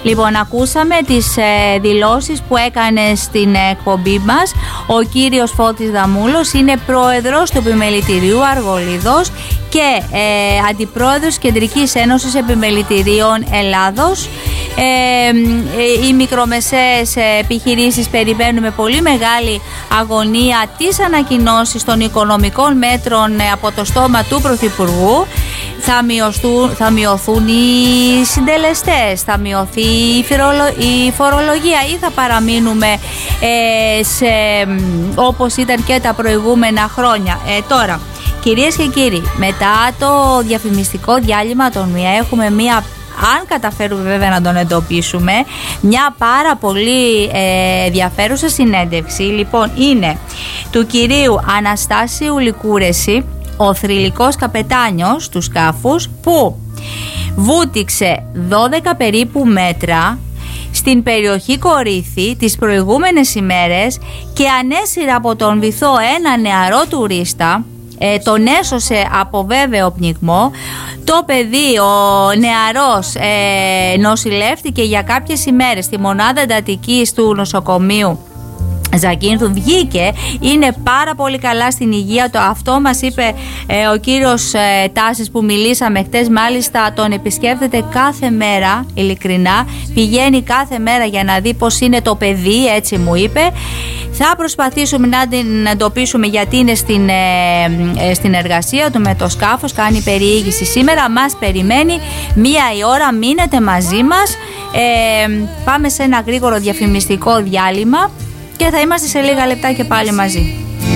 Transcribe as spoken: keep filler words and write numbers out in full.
Λοιπόν, ακούσαμε τις ε, δηλώσεις που έκανε στην εκπομπή μας ο κύριος Φώτης Δαμούλος, είναι πρόεδρος του Επιμελητηρίου Αργολίδος και ε, αντιπρόεδρος Κεντρικής Ένωσης Επιμελητηρίων Ελλάδος. Ε, ε, οι μικρομεσαίες επιχειρήσεις περιμένουν με πολύ μεγάλη αγωνία τις ανακοινώσεις των οικονομικών μέτρων από το στόμα του Πρωθυπουργού. Θα, μειωθούν, θα μειωθούν οι συντελεστές, θα μειωθεί η, η φορολογία ή θα παραμείνουμε ε, σε, όπως ήταν και τα προηγούμενα χρόνια. Ε, τώρα, κυρίες και κύριοι, μετά το διαφημιστικό διάλειμμα των ΜΙΑ έχουμε μία, αν καταφέρουμε βέβαια να τον εντοπίσουμε, μια πάρα πολύ ε, ενδιαφέρουσα συνέντευξη. Λοιπόν, είναι του κυρίου Αναστάσιου Λικούρεση, ο θρυλικός καπετάνιος του σκάφους, που βούτυξε δώδεκα περίπου μέτρα στην περιοχή Κορύθη τις προηγούμενες ημέρες και ανέσυρε από τον βυθό ένα νεαρό τουρίστα. Ε, τον έσωσε από βέβαιο πνιγμό. Το παιδί, ο νεαρός, ε, νοσηλεύτηκε για κάποιες ημέρες στη μονάδα εντατικής του νοσοκομείου Ζακίνθου, βγήκε, είναι πάρα πολύ καλά στην υγεία του. Αυτό μας είπε ε, ο κύριος ε, Τάσης που μιλήσαμε χτες, μάλιστα τον επισκέπτεται κάθε μέρα, ειλικρινά, πηγαίνει κάθε μέρα για να δει πως είναι το παιδί, έτσι μου είπε. Θα προσπαθήσουμε να την εντοπίσουμε γιατί είναι στην, ε, ε, στην εργασία του με το σκάφος, κάνει περιήγηση σήμερα, μας περιμένει μία η ώρα, μείνετε μαζί μας. Ε, πάμε σε ένα γρήγορο διαφημιστικό διάλειμμα και θα είμαστε σε λίγα λεπτά και πάλι μαζί.